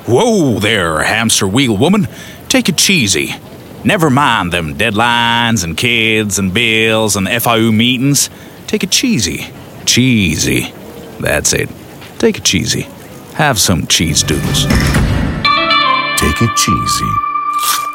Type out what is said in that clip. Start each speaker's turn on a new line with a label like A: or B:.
A: Whoa there, hamster wheel woman. Take it cheesy. Never mind them deadlines and kids and bills and FIU meetings. Take it cheesy. Cheesy. That's it. Take it cheesy. Have some cheese doodles.
B: Take it cheesy.